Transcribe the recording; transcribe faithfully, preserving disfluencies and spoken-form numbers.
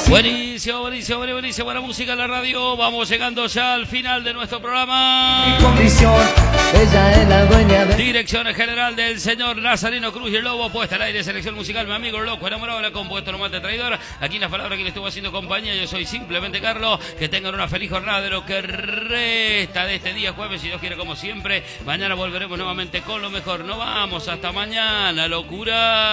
Buenísimo, buenísimo, buenísimo, buena música en la radio. Vamos llegando ya al final de nuestro programa. Mi condición, ella es la dueña de... Dirección general del señor Nazareno Cruz y el Lobo, puesta al aire, selección musical, mi amigo loco, enamorado de la compuesto, no mate traidor. Aquí en las palabras que le estuvo haciendo compañía, yo soy simplemente Carlos. Que tengan una feliz jornada de lo que resta de este día jueves, si Dios quiere, como siempre. Mañana volveremos nuevamente con lo mejor. No vamos, hasta mañana, locura.